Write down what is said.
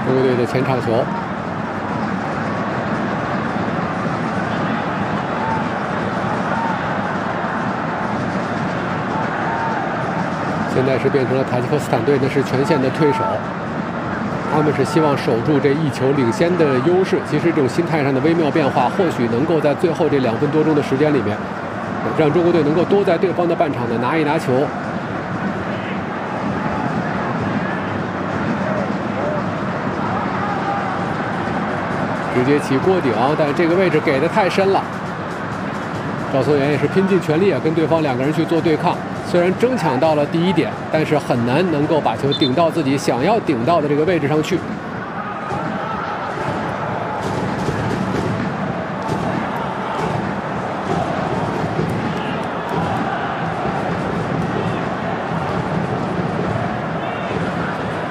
中国队的前场球。现在是变成了塔吉克斯坦队，那是全线的退守。他们是希望守住这1球领先的优势。其实这种心态上的微妙变化，或许能够在最后这2分多钟的时间里面，让中国队能够多在对方的半场呢拿一拿球。直接起锅顶，但这个位置给的太深了。赵松元也是拼尽全力啊，跟对方2个人去做对抗。虽然争抢到了第1点，但是很难能够把球顶到自己想要顶到的这个位置上去。